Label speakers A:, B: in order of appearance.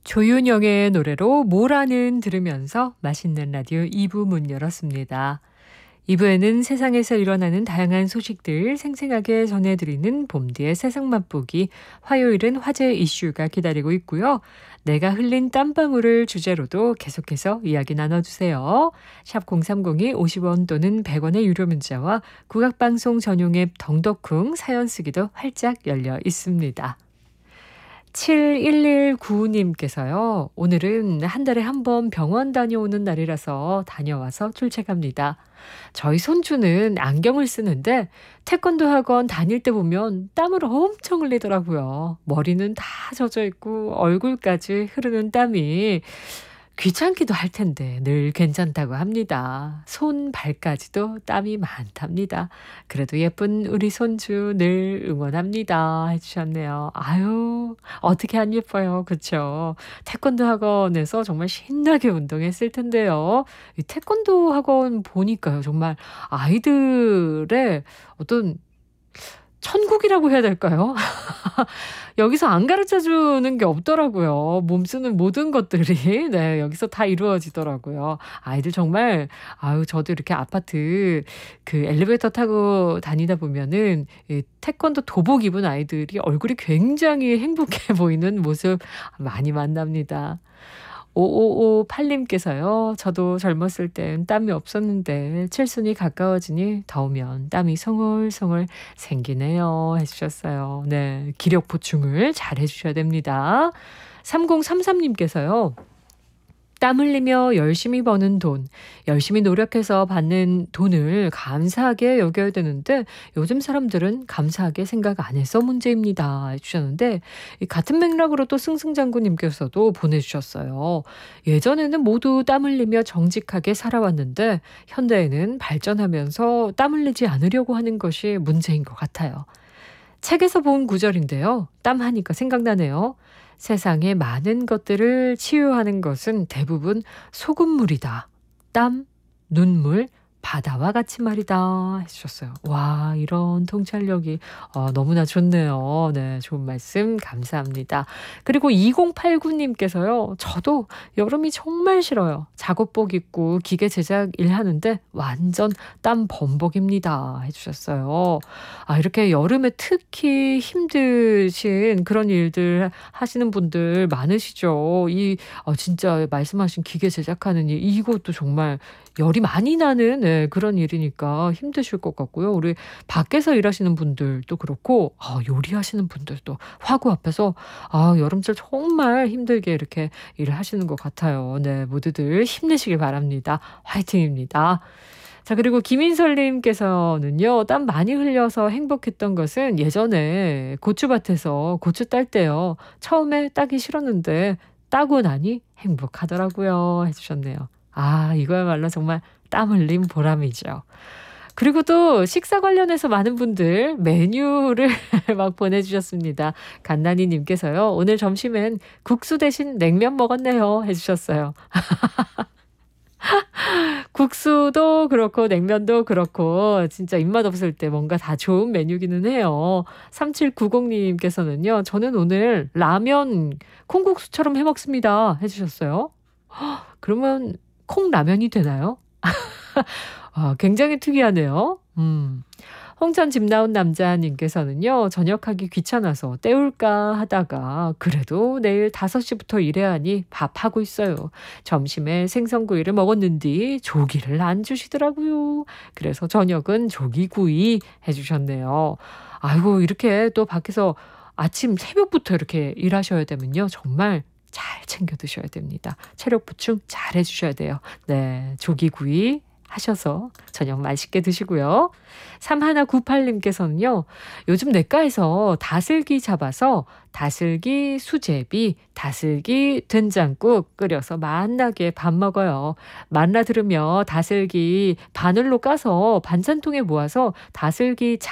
A: 조윤영의 노래로 모라는 들으면서 맛있는 라디오 2부 문 열었습니다. 2부에는 세상에서 일어나는 다양한 소식들 생생하게 전해드리는 봄디의 세상 맛보기, 화요일은 화제 이슈가 기다리고 있고요. 내가 흘린 땀방울을 주제로도 계속해서 이야기 나눠주세요. 샵 0302 50원 또는 100원의 유료 문자와 국악방송 전용 앱 덩덕쿵 사연 쓰기도 활짝 열려 있습니다. 7119님께서요. 오늘은 한 달에 한 번 병원 다녀오는 날이라서 다녀와서 출첵합니다. 저희 손주는 안경을 쓰는데 태권도 학원 다닐 때 보면 땀을 엄청 흘리더라고요. 머리는 다 젖어 있고 얼굴까지 흐르는 땀이 귀찮기도 할 텐데 늘 괜찮다고 합니다. 손, 발까지도 땀이 많답니다. 그래도 예쁜 우리 손주 늘 응원합니다. 해주셨네요. 아유, 어떻게 안 예뻐요. 그쵸? 태권도 학원에서 정말 신나게 운동했을 텐데요. 이 태권도 학원 보니까요. 정말 아이들의 어떤 천국이라고 해야 될까요? 여기서 안 가르쳐 주는 게 없더라고요. 몸 쓰는 모든 것들이 네, 여기서 다 이루어지더라고요. 아이들 정말 저도 이렇게 아파트 그 엘리베이터 타고 다니다 보면은 이 태권도 도복 입은 아이들이 얼굴이 굉장히 행복해 보이는 모습 많이 만납니다. 5558님께서요. 저도 젊었을 땐 땀이 없었는데 칠순이 가까워지니 더우면 땀이 송울송울 생기네요. 해주셨어요. 네, 기력 보충을 잘 해주셔야 됩니다. 3033님께서요. 땀 흘리며 열심히 버는 돈, 열심히 노력해서 받는 돈을 감사하게 여겨야 되는데 요즘 사람들은 감사하게 생각 안 해서 문제입니다. 해주셨는데 같은 맥락으로 또 승승장구님께서도 보내주셨어요. 예전에는 모두 땀 흘리며 정직하게 살아왔는데 현대에는 발전하면서 땀 흘리지 않으려고 하는 것이 문제인 것 같아요. 책에서 본 구절인데요. 땀하니까 생각나네요. 세상의 많은 것들을 치유하는 것은 대부분 소금물이다. 땀, 눈물, 바다와 같이 말이다. 해주셨어요. 와, 이런 통찰력이 너무나 좋네요. 네, 좋은 말씀 감사합니다. 그리고 2089님께서요. 저도 여름이 정말 싫어요. 작업복 입고 기계 제작 일하는데 완전 땀 범벅입니다. 해주셨어요. 이렇게 여름에 특히 힘드신 그런 일들 하시는 분들 많으시죠. 진짜 말씀하신 기계 제작하는 일, 이것도 정말 열이 많이 나는 그런 일이니까 힘드실 것 같고요. 우리 밖에서 일하시는 분들도 그렇고 요리하시는 분들도 화구 앞에서 여름철 정말 힘들게 이렇게 일을 하시는 것 같아요. 네, 모두들 힘내시길 바랍니다. 화이팅입니다. 자, 그리고 김인설님께서는요. 땀 많이 흘려서 행복했던 것은 예전에 고추밭에서 고추 딸 때요. 처음에 따기 싫었는데 따고 나니 행복하더라고요. 해주셨네요. 이거야말로 정말 땀 흘림 보람이죠. 그리고 또 식사 관련해서 많은 분들 메뉴를 막 보내주셨습니다. 간나니님께서요. 오늘 점심엔 국수 대신 냉면 먹었네요. 해주셨어요. 국수도 그렇고 냉면도 그렇고 진짜 입맛 없을 때 뭔가 다 좋은 메뉴기는 해요. 3790님께서는요. 저는 오늘 라면 콩국수처럼 해먹습니다. 해주셨어요. 그러면 콩라면이 되나요? 굉장히 특이하네요. 홍천 집 나온 남자님께서는요. 전역하기 귀찮아서 때울까 하다가 그래도 내일 5시부터 일해야 하니 밥하고 있어요. 점심에 생선구이를 먹었는데 조기를 안 주시더라고요. 그래서 저녁은 조기구이 해주셨네요. 아이고 이렇게 또 밖에서 아침 새벽부터 이렇게 일하셔야 되면요. 정말 잘 챙겨 드셔야 됩니다. 체력 보충 잘 해주셔야 돼요. 네, 조기구이 하셔서 저녁 맛있게 드시고요. 3198님께서는요. 요즘 내과에서 다슬기 잡아서 다슬기 수제비, 다슬기 된장국 끓여서 맛나게 밥 먹어요. 만나 들으며 다슬기 바늘로 까서 반찬통에 모아서 다슬기